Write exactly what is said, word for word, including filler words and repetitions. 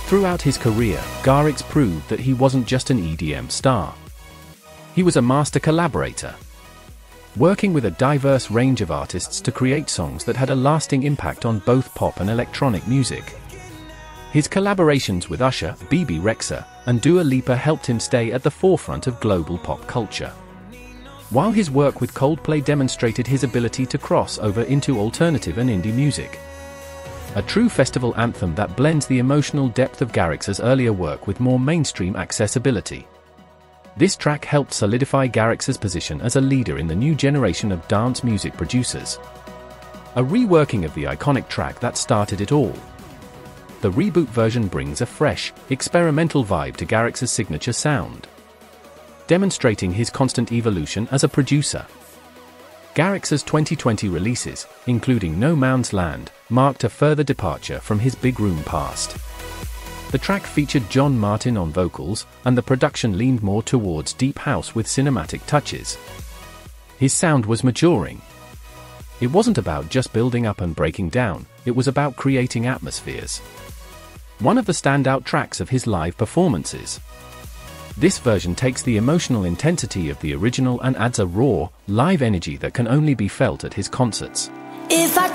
Throughout his career, Garrix proved that he wasn't just an E D M star. He was a master collaborator, working with a diverse range of artists to create songs that had a lasting impact on both pop and electronic music. His collaborations with Usher, Bebe Rexha, and Dua Lipa helped him stay at the forefront of global pop culture, while his work with Coldplay demonstrated his ability to cross over into alternative and indie music. A true festival anthem that blends the emotional depth of Garrix's earlier work with more mainstream accessibility. This track helped solidify Garrix's position as a leader in the new generation of dance music producers. A reworking of the iconic track that started it all. The reboot version brings a fresh, experimental vibe to Garrix's signature sound, demonstrating his constant evolution as a producer. Garrix's twenty twenty releases, including No Man's Land, marked a further departure from his big room past. The track featured John Martin on vocals, and the production leaned more towards deep house with cinematic touches. His sound was maturing. It wasn't about just building up and breaking down, it was about creating atmospheres. One of the standout tracks of his live performances. This version takes the emotional intensity of the original and adds a raw, live energy that can only be felt at his concerts. If I